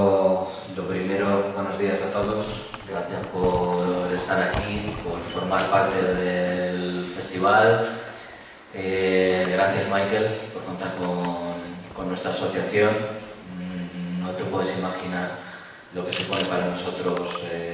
Lo primero, buenos días a todos. Gracias por estar aquí, por formar parte del festival. Gracias, Michael, por contar con nuestra asociación. No te puedes imaginar lo que supone para nosotros